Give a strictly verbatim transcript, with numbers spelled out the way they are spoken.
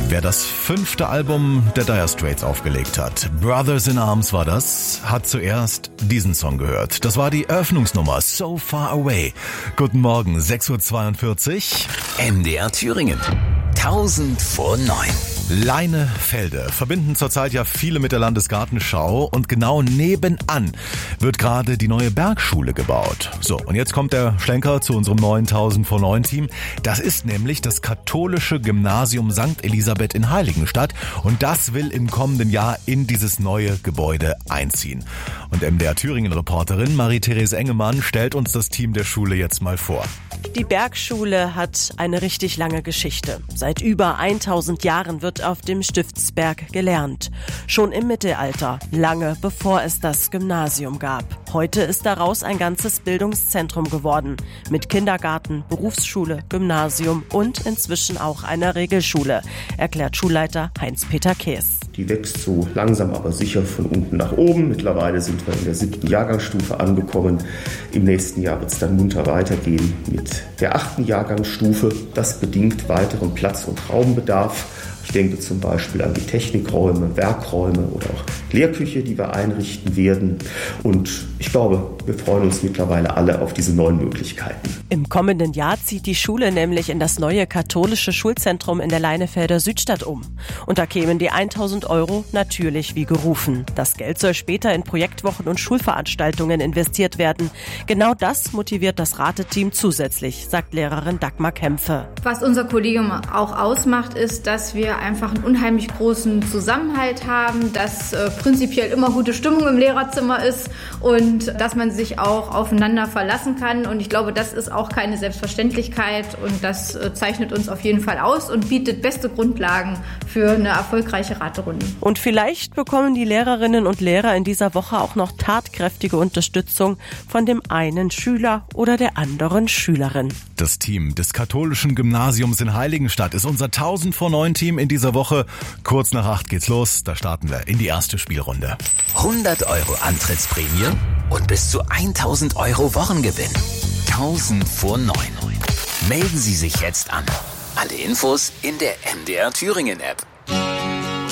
Wer das fünfte Album der Dire Straits aufgelegt hat, Brothers in Arms war das, hat zuerst diesen Song gehört. Das war die Eröffnungsnummer So Far Away. Guten Morgen, sechs Uhr zweiundvierzig. M D R Thüringen. tausend vor neun. Leinefelde verbinden zurzeit ja viele mit der Landesgartenschau und genau nebenan wird gerade die neue Bergschule gebaut. So, und jetzt kommt der Schlenker zu unserem neuen tausend vor neun Team. Das ist nämlich das katholische Gymnasium Sankt Elisabeth in Heiligenstadt und das will im kommenden Jahr in dieses neue Gebäude einziehen. Und M D R Thüringen-Reporterin Marie-Therese Engemann stellt uns das Team der Schule jetzt mal vor. Die Bergschule hat eine richtig lange Geschichte. Seit über tausend Jahren wird auf dem Stiftsberg gelernt. Schon im Mittelalter, lange bevor es das Gymnasium gab. Heute ist daraus ein ganzes Bildungszentrum geworden. Mit Kindergarten, Berufsschule, Gymnasium und inzwischen auch einer Regelschule, erklärt Schulleiter Heinz-Peter Kees. Die wächst so langsam aber sicher von unten nach oben. Mittlerweile sind wir in der siebten Jahrgangsstufe angekommen. Im nächsten Jahr wird es dann munter weitergehen mit der achten Jahrgangsstufe. Das bedingt weiteren Platz- und Raumbedarf. Ich denke zum Beispiel an die Technikräume, Werkräume oder auch Lehrküche, die wir einrichten werden. Und ich glaube, wir freuen uns mittlerweile alle auf diese neuen Möglichkeiten. Im kommenden Jahr zieht die Schule nämlich in das neue katholische Schulzentrum in der Leinefelder Südstadt um. Und da kämen die tausend Euro natürlich wie gerufen. Das Geld soll später in Projektwochen und Schulveranstaltungen investiert werden. Genau das motiviert das Rateteam zusätzlich, sagt Lehrerin Dagmar Kämpfe. Was unser Kollegium auch ausmacht, ist, dass wir einfach einen unheimlich großen Zusammenhalt haben, dass äh, prinzipiell immer gute Stimmung im Lehrerzimmer ist und dass man sich auch aufeinander verlassen kann. Und ich glaube, das ist auch keine Selbstverständlichkeit und das äh, zeichnet uns auf jeden Fall aus und bietet beste Grundlagen für eine erfolgreiche Raterunde. Und vielleicht bekommen die Lehrerinnen und Lehrer in dieser Woche auch noch tatkräftige Unterstützung von dem einen Schüler oder der anderen Schülerin. Das Team des katholischen Gymnasiums in Heiligenstadt ist unser tausend vor neun Team in dieser Woche. Kurz nach acht geht's los, da starten wir in die erste Spielrunde. hundert Euro Antrittsprämie und bis zu tausend Euro Wochengewinn. tausend vor neun. Melden Sie sich jetzt an. Alle Infos in der M D R Thüringen App.